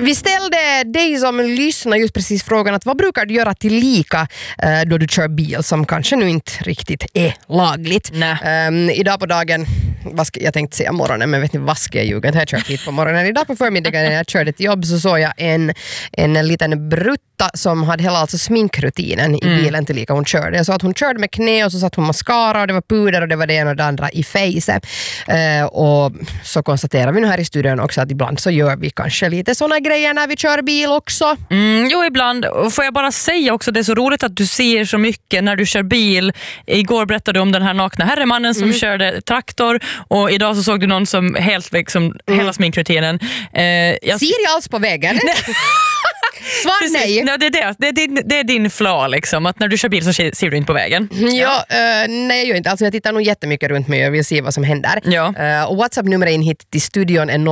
Vi ställde dig som lyssnar just precis frågan att vad brukar du göra tillika då du kör bil som kanske nu inte riktigt är lagligt. Idag på dagen, jag tänkte säga morgonen, men vet ni vad ska jag ljuga? Jag har kört hit på morgonen. Idag på förmiddagen när jag körde till jobb så såg jag en liten brutta som hade hela alltså sminkrutinen i bilen tillika hon körde. Jag sa att hon körde med knä och så satt hon mascara och det var puder och det var det ena och det andra i facet. Och så konstaterar vi nu här i studion också att ibland så gör vi kanske lite såna grejer när vi kör bil också. Jo, ibland. Får jag bara säga också, det är så roligt att du ser så mycket när du kör bil. Igår berättade du om den här nakna herremannen som körde traktor och idag så såg du någon som helt liksom hela sminkrutinen. Ser jag alls på vägen? Svar nej. Nej, det är din flaw liksom, att när du kör bil så ser du inte på vägen. Nej jag gör inte. Alltså jag tittar nog jättemycket runt mig och vill se vad som händer. Och WhatsApp-numret in hit till studion är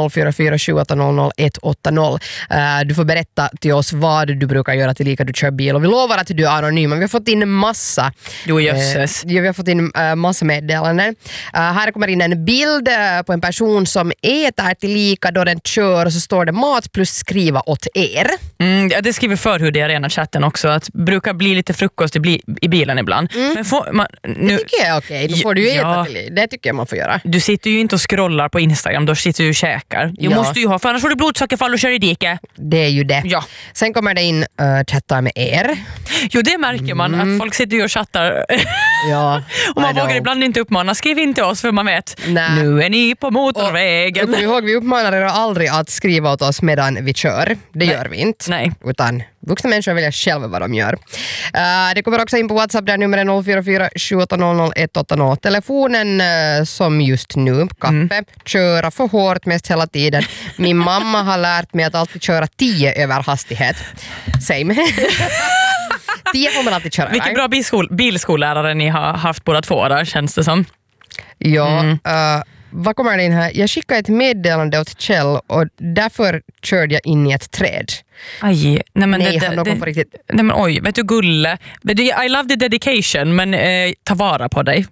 0447800180. Du får berätta till oss vad du brukar göra tillika du kör bil och vi lovar att du är anonym. Men vi har fått in massa vi har fått in massa meddelanden. Här kommer in en bild på en person som äter tillika då den kör och så står det mat plus skriva åt er. Det skriver Förhud i Arena-chatten också att brukar bli lite frukost i bilen ibland. Men det tycker jag är okej. Då får du äta till. Det tycker jag man får göra. Du sitter ju inte och scrollar på Instagram, då sitter du och käkar. Du måste ju ha, för annars får du blodsockerfall och kör i dike. Det är ju det. Ja. Sen kommer det in chattar med er. Jo, det märker man att folk sitter ju och chattar. Och man vågar ibland inte uppmana. Skriv in till oss för man vet. Nu är ni på motorvägen. Och ihåg, vi uppmanar er aldrig att skriva åt oss medan vi kör. Det gör vi inte. Nej. Utan vuxna människor väljer själva vad de gör. Det kommer också in på WhatsApp där nummer är 0447800180. Telefonen som just nu, kaffe, köra för hårt mest hela tiden. Min mamma har lärt mig att alltid köra 10 över hastighet. Same. 10 får man alltid köra. Vilken bra bilskollärare ni har haft båda två där, känns det som. Ja, vad kommer det in här? Jag skickade ett meddelande åt Kjell och därför körde jag in i ett träd. Aj, nej men på riktigt. Nej men oj, vet du Gulle, I love the dedication, men ta vara på dig.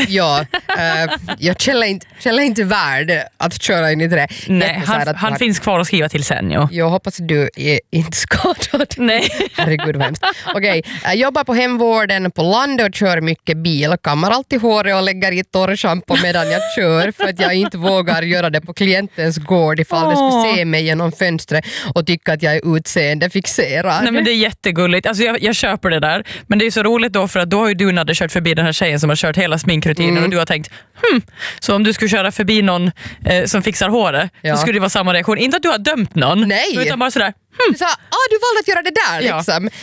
Jag Kjell är inte värd att köra in i det. Nej, han finns kvar att skriva till sen. Jag hoppas du är inte skadad. Nej. Herregud vad hemskt. Okej, jag jobbar på hemvården på landet och kör mycket bil. Kammar alltid håret och lägger i torrschampo medan jag kör för att jag inte vågar göra det på klientens gård ifall det skulle se mig genom fönstret och tycka att jag är utseendefixerad. Nej men det är jättegulligt. Alltså jag köper det där. Men det är så roligt då för att då har ju du Nadde kört förbi den här tjejen som har kört hela sminkrutinen och du har tänkt så om du skulle köra förbi någon som fixar håret så skulle det vara samma reaktion. Inte att du har dömt någon. Nej. Utan bara sådär du sa, du valde att göra det där liksom.